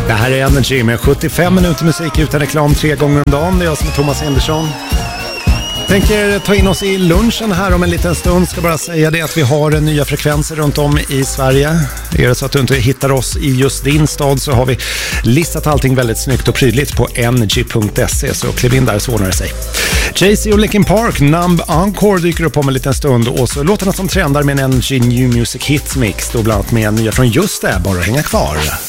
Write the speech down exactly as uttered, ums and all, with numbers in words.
Det här är Energy med sjuttiofem minuter musik utan reklam tre gånger om dagen. Det är jag som är Thomas Henderson. Tänker ta in oss i lunchen här om en liten stund. Ska bara säga det att vi har nya frekvenser runt om i Sverige. Är det så att du inte hittar oss i just din stad så har vi listat allting väldigt snyggt och prydligt på energy punkt se. Så kliv in där så ordnar det sig. Jay-Z och Linkin Park, Numb Encore dyker upp om en liten stund. Och så låter det som trendar med en Energy New Music Hits Mix. Då bland annat med nya från just det, bara hänga kvar.